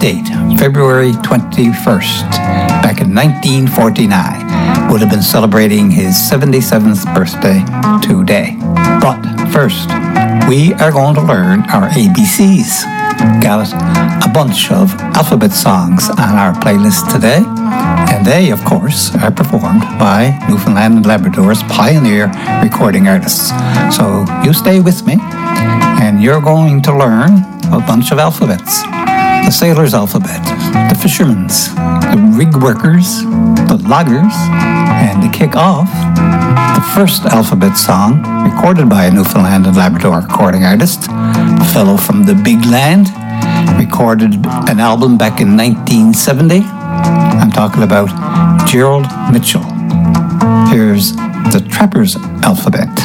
date, February 21st, back in 1949, would have been celebrating his 77th birthday today. But first, we are going to learn our ABCs. Got a bunch of alphabet songs on our playlist today, and they, of course, are performed by Newfoundland and Labrador's pioneer recording artists. So you stay with me, and you're going to learn a bunch of alphabets. The sailor's alphabet, the fisherman's, the rig workers, the loggers, and to kick off, the first alphabet song recorded by a Newfoundland and Labrador recording artist, a fellow from the Big Land, recorded an album back in 1970. I'm talking about Gerald Mitchell. Here's the Trapper's Alphabet.